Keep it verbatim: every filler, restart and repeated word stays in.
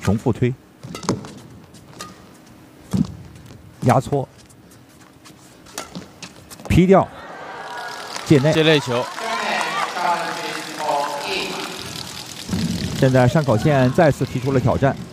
重复推，压搓，劈掉，界内， 界内球。 现在山口茜再次提出了挑战。